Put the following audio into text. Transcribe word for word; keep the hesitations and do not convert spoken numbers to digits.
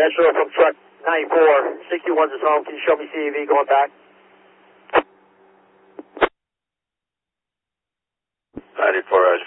Angelo from truck ninety-four, sixty-one's is home. Can you show me C A V going back? ninety-four, I